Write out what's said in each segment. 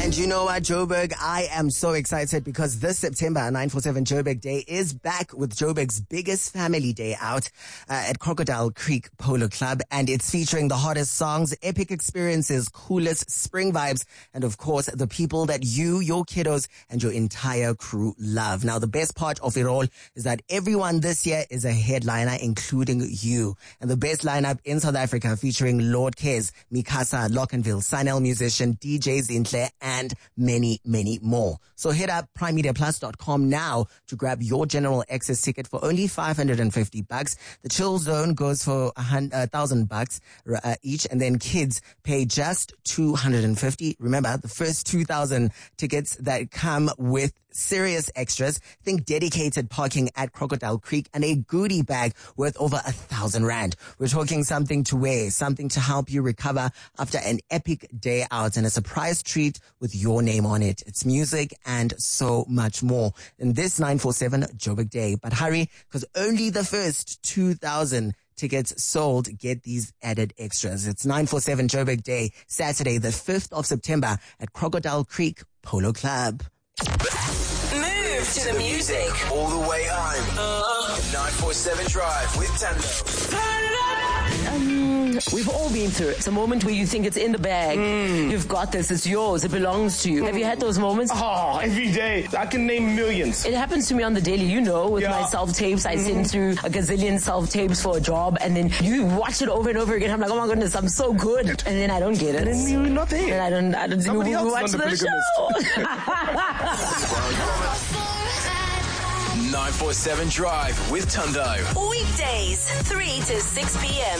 And you know what, Joburg? I am so excited because this September, 947 Joburg Day is back with Joburg's biggest family day out at Crocodile Creek Polo Club. And it's featuring the hottest songs, epic experiences, coolest spring vibes, and of course, the people that you, your kiddos, and your entire crew love. Now, the best part of it all is that everyone this year is a headliner, including you. And the best lineup in South Africa featuring Lord Kes, Mikasa, Lockenville, Sinel Musician, DJ Zinhle, and many, many more. So hit up primemediaplus.com now to grab your general access ticket for only $550. The chill zone goes for $1,000 each, and then kids pay just $250. Remember, the first 2,000 tickets that come with serious extras. Think dedicated parking at Crocodile Creek and a goodie bag worth over 1,000 rand. We're talking something to wear, something to help you recover after an epic day out, and a surprise treat with your name on it. It's music and so much more in this 947 Joburg Day. But hurry, because only the first 2,000 tickets sold get these added extras. It's 947 Joburg Day, Saturday, the 5th of September at Crocodile Creek Polo Club. Move to the music. All the way home. 947 Drive with Tando. We've all been through it. It's a moment where you think it's in the bag. You've got this. It's yours. It belongs to you. Have you had those moments? Oh, every day. I can name millions. It happens to me on the daily, with my self-tapes. I send through a gazillion self-tapes for a job, and then you watch it over and over again. I'm like, oh my goodness, I'm so good. And then I don't get it. And then you're not there. And I don't Somebody else watch is on the show. 947 Drive with Tando. Weekdays, 3 to 6 p.m.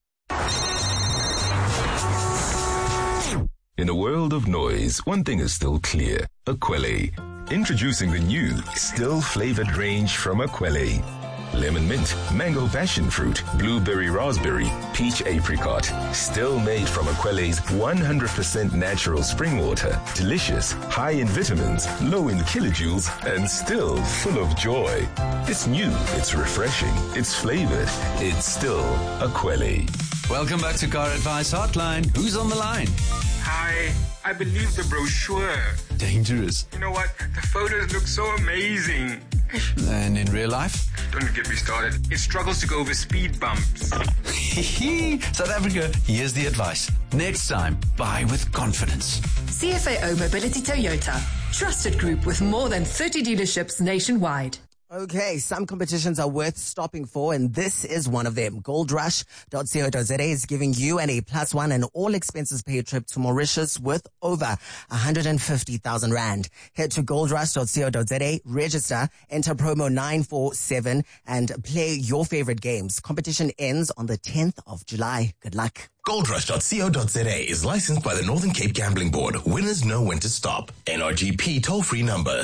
In a world of noise, one thing is still clear. Akwele. Introducing the new, still-flavored range from Akwele. Lemon mint, mango passion fruit, blueberry raspberry, peach apricot. Still made from Akwele's 100% natural spring water. Delicious, high in vitamins, low in kilojoules, and still full of joy. It's new, it's refreshing, it's flavored, it's still Akwele. Welcome back to Car Advice Hotline. Who's on the line? Hi, I believe the brochure. Dangerous. You know what? The photos look so amazing. And in real life? Don't get me started. It struggles to go over speed bumps. South Africa, here's the advice. Next time, buy with confidence. CFAO Mobility Toyota. Trusted group with more than 30 dealerships nationwide. Okay, some competitions are worth stopping for, and this is one of them. Goldrush.co.za is giving you an A+1 and all expenses paid trip to Mauritius worth over 150,000 rand. Head to goldrush.co.za, register, enter promo 947, and play your favorite games. Competition ends on the 10th of July. Good luck. Goldrush.co.za is licensed by the Northern Cape Gambling Board. Winners know when to stop. NRGP toll-free number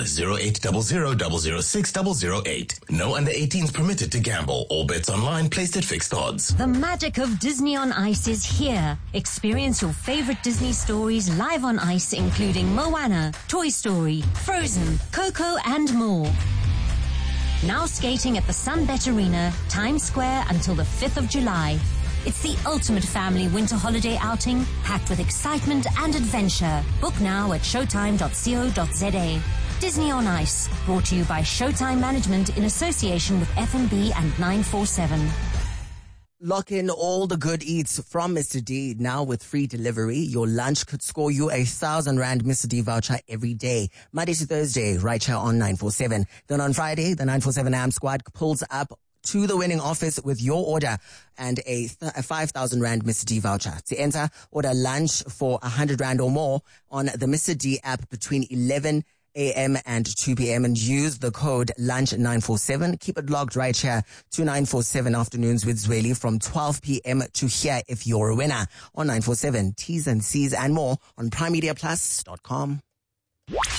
0800-006-008. No under 18s permitted to gamble. All bets online placed at fixed odds. The magic of Disney on Ice is here. Experience your favorite Disney stories live on ice, including Moana, Toy Story, Frozen, Coco, and more. Now skating at the Sunbet Arena, Times Square until the 5th of July. It's the ultimate family winter holiday outing, packed with excitement and adventure. Book now at showtime.co.za. Disney on Ice, brought to you by Showtime Management in association with F&B and 947. Lock in all the good eats from Mr. D now with free delivery. Your lunch could score you 1,000 Rand Mr. D voucher every day. Monday to Thursday, right here on 947. Then on Friday, the 947 AM squad pulls up to the winning office with your order and a 5,000 Rand Mr. D voucher. To enter, order lunch for 100 Rand or more on the Mr. D app between 11 a.m. and 2 p.m. and use the code LUNCH947. Keep it logged right here to 947 Afternoons with Zweli from 12 p.m. to hear if you're a winner on 947. T's and C's and more on primemediaplus.com.